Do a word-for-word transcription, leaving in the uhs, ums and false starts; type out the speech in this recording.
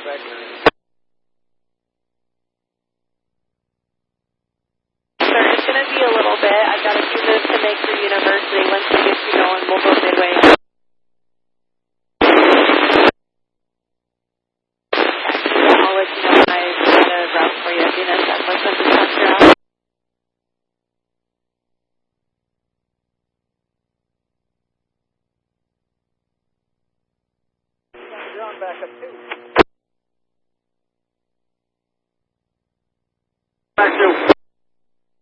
Sir, it's going to be a little bit. I've got a few moves to make for University. Once we get you going, we'll go midway. I'll let you know when I get a route for you. You know, that's what's going to structure out. You're on back up too.